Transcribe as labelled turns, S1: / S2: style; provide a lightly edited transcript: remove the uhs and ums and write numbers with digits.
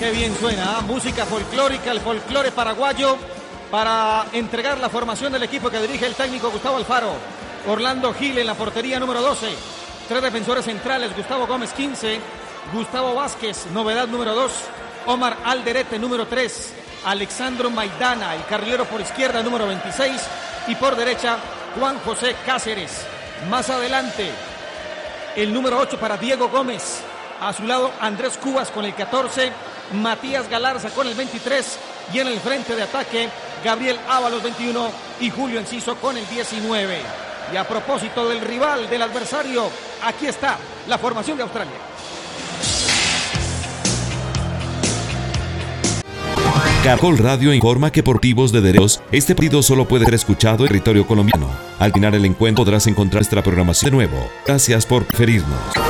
S1: Qué bien suena, música folclórica, el folclore paraguayo, para entregar la formación del equipo que dirige el técnico Gustavo Alfaro. Orlando Gil en la portería número 12. 3 defensores centrales, Gustavo Gómez 15, Gustavo Vázquez, novedad número 2, Omar Alderete número 3, Alexandro Maidana, el carrilero por izquierda número 26 y por derecha Juan José Cáceres. Más adelante el número 8 para Diego Gómez, a su lado Andrés Cubas con el 14, Matías Galarza con el 23 y en el frente de ataque Gabriel Ábalos 21 y Julio Enciso con el 19. Y a propósito del rival, del adversario, aquí está la formación de Australia.
S2: Caracol Radio informa que por motivos de derechos, este partido solo puede ser escuchado en territorio colombiano. Al final el encuentro podrás encontrar nuestra programación de nuevo. Gracias por preferirnos.